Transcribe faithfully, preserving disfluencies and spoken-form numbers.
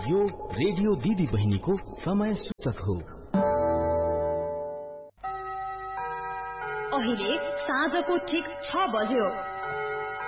यो रेडियो दिदी बहिनीको समय सूचक हो। अहिले साँझको ठिक छ बज्यो।